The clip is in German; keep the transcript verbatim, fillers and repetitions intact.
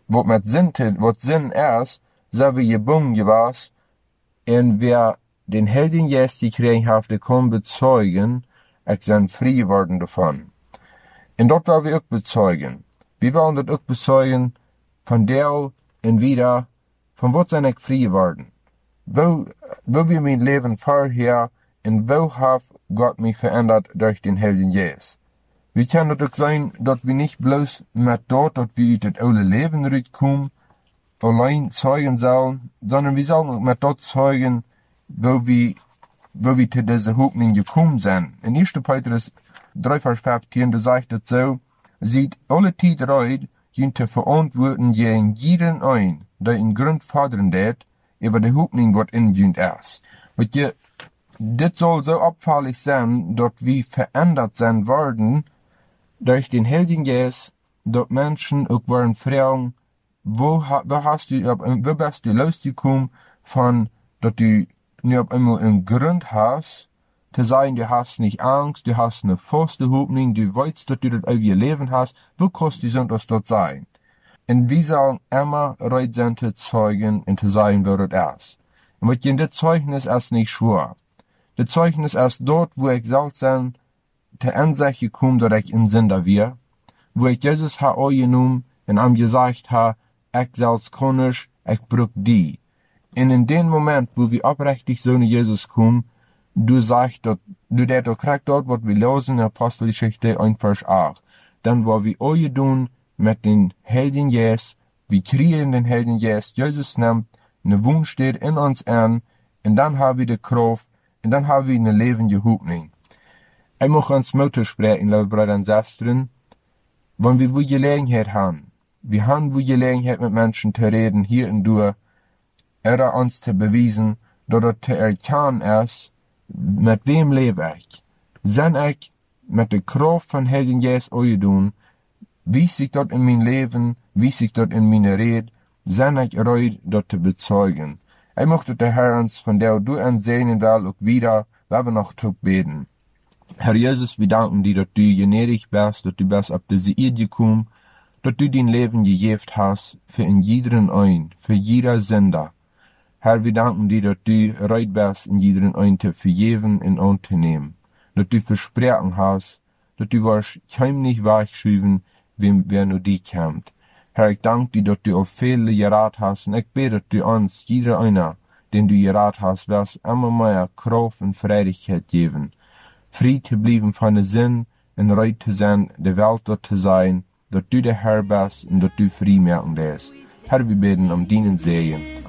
wat met zin, wat zin is, zo wie je bang was, en wer den Heiligen Geist gekregen heeft, der kon bezeugen, ik zijn vrij worden davon. En dat willen we ook bezeugen. Wir wollen dat ook bezeugen van deel en wieder, van wat zijn ik vrij worden. Wo, wo wir mein Leben vorher, en wo heeft Gott mich verändert durch den Heiligen Geist. Wie kann het ook zijn dat we niet bloos met dat, dat we uit het oude leven uitkomen, alleen zeugen zullen, sondern wir sollen ook met dat zeugen, wo wir, wo wir zu dieser Hoffnung gekommen sind. In eerste Petrus drei Vers vijftien, da sagt het so, sieht alle Zeit reut, ihn te verantworten gegen jeden ein, der in Grund fordern det, über die Hoffnung, wat in jünd is. Want je, dit soll so opfallig sein, dat wir verändert sein worden, durch den Heiligen Geist, dat Menschen ook waren fragen, wo, wo hast du, wo bist du losgekommen von, dat du nu op einmal een Grund hast, te sagen, du hast nicht Angst, du hast eine feste Hoffnung, du weißt, dass du das auf ihr Leben hast, wo kannst du sonst dort sein? Und wir sollen immer bereit sein zu zeugen und zu sagen, wo das ist. Und was in das Zeugnis ist nicht schwer. Das Zeugnis ist dort, wo ich soll sein, zur Ansicht gekommen, dass ich ein Sünder wir, wo ich Jesus ha angenommen und ihm gesagt ha, ich soll's können, ich brauch die. Und in dem Moment, wo wir aufrichtig so in Jesus kommen, du sagst, dat, du dat ook krijgt dort, wat we lezen in Apostelgeschichte ein Vers acht. Dann, wo wir euch doen mit den Heiligen Geist, wir kriegen den Heiligen Geist, Jesus nimmt, ne Wunsch steht in uns an, und dann haben wir die Kraft, und dann haben wir eine lebende Hoffnung. Ich möchte uns Mutter sprechen, liebe Brüder und Schwestern, wenn wir wo Gelegenheit haben. Wir haben wo Gelegenheit mit Menschen zu reden, hier und da, oder uns zu beweisen, dass es zu erkennen ist, met wem lebe ik? Zijn ik met de kracht van Heiligen Geest doen? Wies ik dat in mijn leven? Wies ik dat in mijn red? Zijn ik eruit dat te bezeugen? Ik mochte de Herr ons van der du ansehen wel ook wieder, waar we nog te beten. Herr Jesus, wir danken dir, dass du gnädig bist, dass du bist auf diese Erde gekommen, dass du dein Leben gegeben hast, für in jeden ein, für jeder Sünder. Herr, wir danken dir, dass du bereit bist, in jeden einen zu vergeben und anzunehmen. Dass du versprochen hast, dass du wirst keinem nicht wegschreiben, wem wer nur dich kommt. Herr, ich danke dir, dass du auf viele gerat hast, und ich bete, dass du uns, jeder einer, den du gerat hast, wirst immer mehr Kraft und Freudigkeit geben. Frei zu bleiben von der Sinn, und reit zu sein, der Welt dort zu sein, dass du der Herr bist, und dass du frei merken lässt. Herr, wir beten um deinen Segen.